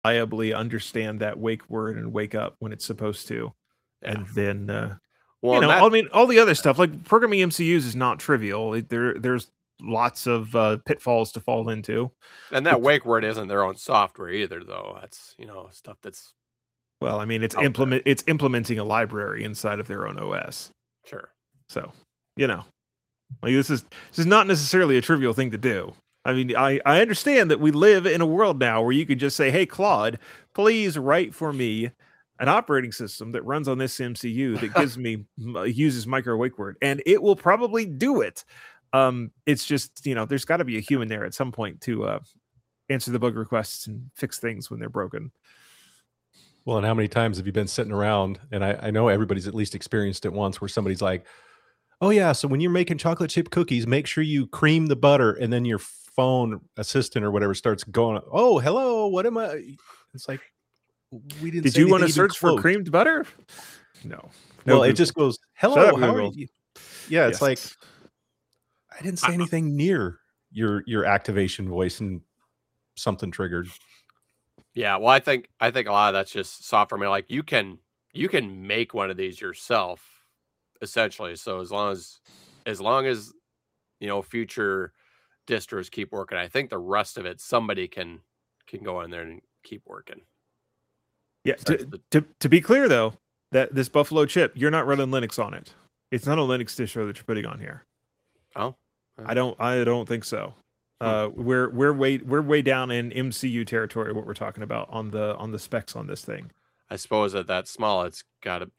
reliably understand that wake word and wake up when it's supposed to. Yeah. And then, Well, you and know, that I mean, all the other stuff, like programming MCUs is not trivial. There's lots of pitfalls to fall into. and that wake word isn't their own software either, though. That's, stuff that's Well, I mean, out there. it's implementing a library inside of their own OS. Sure. So, you know, like this is not necessarily a trivial thing to do. I mean, I understand that we live in a world now where you could just say, "Hey, Claude, please write for me an operating system that runs on this MCU that gives me uses micro wake word," and it will probably do it. It's just, there's got to be a human there at some point to answer the bug requests and fix things when they're broken. Well, and how many times have you been sitting around, and I know everybody's at least experienced it once, where somebody's like, "Oh yeah, so when you're making chocolate chip cookies, make sure you cream the butter," and then your phone assistant or whatever starts going, "Oh, hello, what am I?" It's like, we didn't. Did say you want to anything even search for close. creamed butter? No. Well, it Google. just goes, Shut "Hello, up, how are Google. you?" Yeah, it's Yes. like, I didn't say anything near your activation voice, and something triggered. Yeah, well, I think a lot of that's just software. I mean, like you can make one of these yourself, essentially. So as long as future distros keep working, I think the rest of it somebody can go in there and keep working. Yeah. To be clear though, that this Buffalo chip, you're not running Linux on it. It's not a Linux distro that you're putting on here. Oh, I don't think so. We're way down in MCU territory. What we're talking about on the specs on this thing. I suppose at that small, it's got to.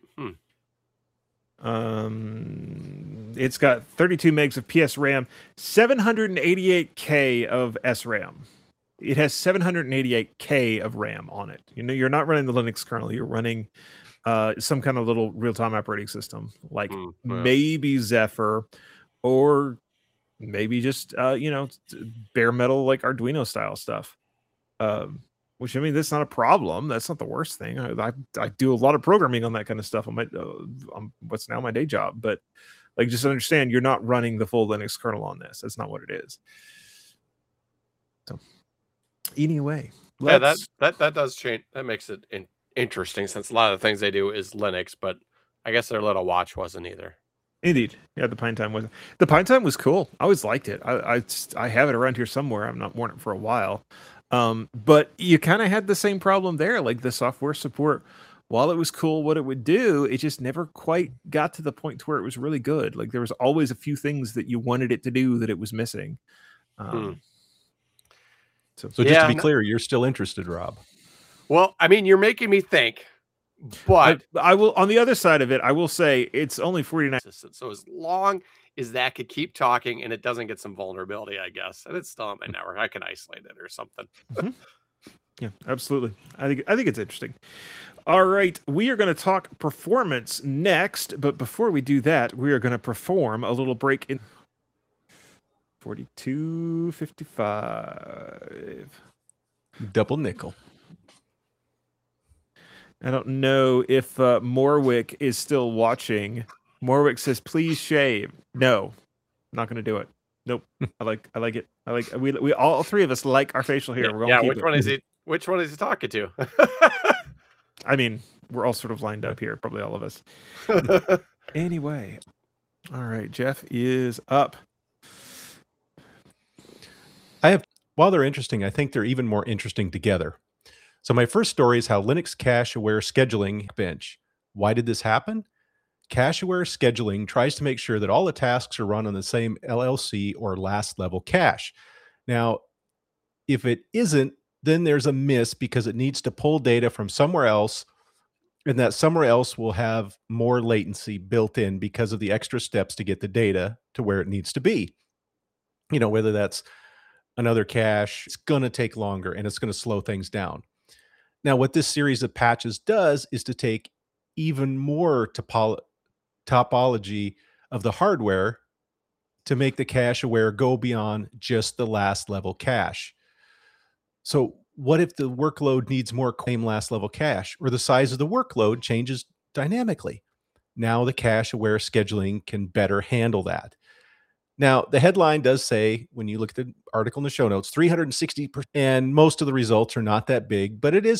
It's got 32 megs of PS RAM, 788K of SRAM. It has 788K of RAM on it. You're not running the Linux kernel. You're running some kind of little real-time operating system, like maybe Zephyr, or maybe just bare metal, like Arduino style stuff. Which, I mean, that's not a problem. That's not the worst thing. I do a lot of programming on that kind of stuff on my what's now my day job. But like, just understand, you're not running the full Linux kernel on this. That's not what it is. So anyway, yeah, that does change. That makes it interesting, since a lot of the things they do is Linux, but I guess their little watch wasn't either. Indeed. Yeah, the Pine Time was cool. I always liked it. I have it around here somewhere. I've not worn it for a while. But you kind of had the same problem there. Like, the software support, while it was cool what it would do, it just never quite got to the point to where it was really good. Like, there was always a few things that you wanted it to do that it was missing. So just to be clear, you're still interested, Rob? Well, I mean, you're making me think. But I will, on the other side of it, I will say it's only 49. So as long as that could keep talking and it doesn't get some vulnerability, I guess, and it's still on my network, I can isolate it or something. Yeah, absolutely. I think it's interesting. All right, we are going to talk performance next, but before we do that, we are going to perform a little break in 42.55. Double nickel. I don't know if Morwick is still watching. Morwick says, "Please shave." No, not going to do it. Nope. I like it. We all three of us like our facial hair. We're gonna keep it. Which one is he talking to? I mean, we're all sort of lined up here, probably all of us. Anyway, all right. Jeff is up. While they're interesting, I think they're even more interesting together. So my first story is how Linux cache-aware scheduling bench. Why did this happen? Cache-aware scheduling tries to make sure that all the tasks are run on the same LLC or last level cache. Now, if it isn't, then there's a miss because it needs to pull data from somewhere else, and that somewhere else will have more latency built in because of the extra steps to get the data to where it needs to be. Whether that's another cache, it's going to take longer and it's going to slow things down. Now, what this series of patches does is to take even more topology of the hardware to make the cache aware go beyond just the last level cache. So what if the workload needs more last level cache, or the size of the workload changes dynamically? Now the cache aware scheduling can better handle that. Now, the headline does say, when you look at the article in the show notes, 360%, and most of the results are not that big, but it is